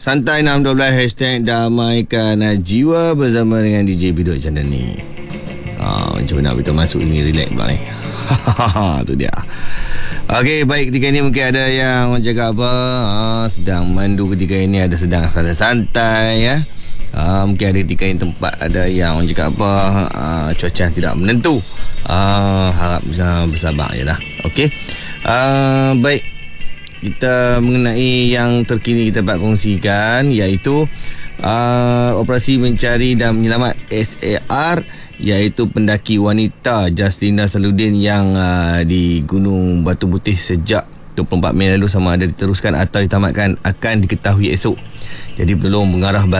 Santai 612 hashtag damaikan jiwa bersama dengan DJ Biduk macam ni. Macam mana kita masuk ni, relax pula ni. Tu dia. Okey, baik, ketika ini mungkin ada yang orang cakap apa, sedang mandu ketika ini, ada sedang santai-santai ya. Mungkin ada ketika ini tempat ada yang orang cakap apa, cuaca tidak menentu. Harap bisa bersabar je lah. Okey. Baik, kita mengenai yang terkini kita dapat kongsikan, iaitu operasi mencari dan menyelamat SAR, iaitu pendaki wanita Justina Saludin yang di Gunung Batu Putih sejak 24 Mei lalu, sama ada diteruskan atau ditamatkan akan diketahui esok. Jadi penolong mengarah